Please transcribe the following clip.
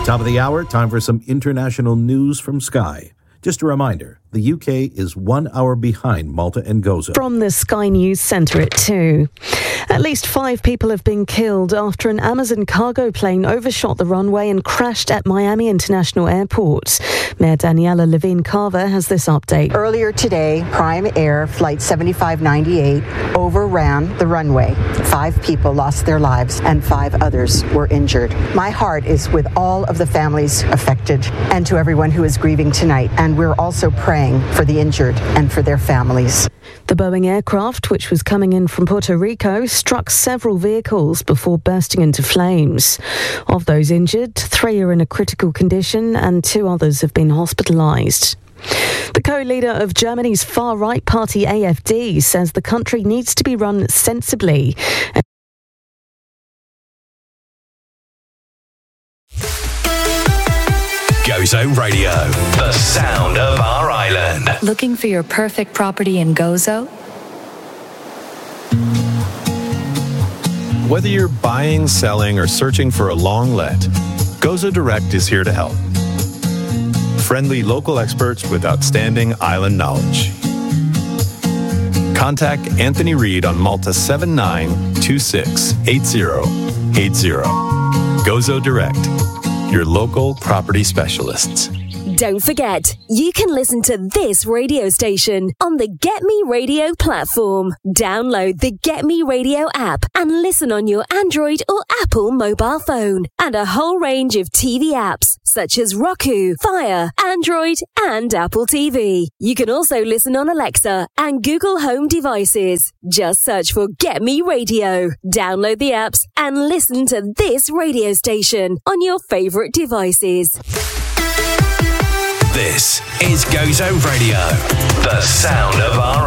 Top of the hour, time for some international news from Sky. Just a reminder, the UK is 1 hour behind Malta and Gozo. From the Sky News Centre at 2. At least 5 people have been killed after an Amazon cargo plane overshot the runway and crashed at Miami International Airport. Mayor Daniela Levine Carver has this update. Earlier today, Prime Air Flight 7598 overran the runway. 5 people lost their lives and 5 others were injured. My heart is with all of the families affected and to everyone who is grieving tonight. And we're also praying for the injured and for their families. The Boeing aircraft, which was coming in from Puerto Rico, struck several vehicles before bursting into flames. Of those injured, 3 are in a critical condition and 2 others have been hospitalised. The co-leader of Germany's far-right party AfD says the country needs to be run sensibly. Gozo Radio, the sound of our island. Looking for your perfect property in Gozo? Whether you're buying, selling, or searching for a long let, Gozo Direct is here to help. Friendly local experts with outstanding island knowledge. Contact Anthony Reed on Malta 79268080. Gozo Direct, your local property specialists. Don't forget, you can listen to this radio station on the Get Me Radio platform. Download the Get Me Radio app and listen on your Android or Apple mobile phone. And a whole range of TV apps such as Roku, Fire, Android, and Apple TV. You can also listen on Alexa and Google Home devices. Just search for Get Me Radio. Download the apps and listen to this radio station on your favorite devices. This is Gozo Radio, the sound of our